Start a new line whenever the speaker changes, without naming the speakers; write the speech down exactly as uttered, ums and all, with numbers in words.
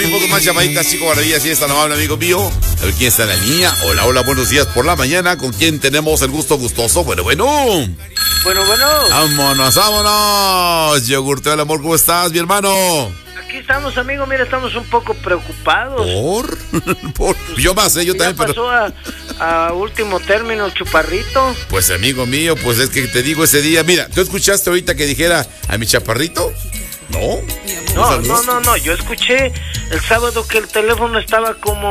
vivo con más llamaditas, chico maravilla, así está amable amigo mío. A ver quién está en la línea. Hola, hola, buenos días por la mañana. ¿Con quién tenemos el gusto gustoso? Bueno, bueno.
Bueno, bueno.
Vámonos, vámonos. Yogurteo del amor, ¿cómo estás, mi hermano?
Aquí estamos, amigo. Mira, estamos un poco preocupados.
¿Por? ¿Por? Yo más, ¿eh? Yo
ya
también,
pasó
pero...
a, a último término, Chuparrito.
Pues, amigo mío, pues es que te digo ese día. Mira, ¿tú escuchaste ahorita que dijera a mi chaparrito? ¿No?
No, no, no, no. Yo escuché el sábado que el teléfono estaba como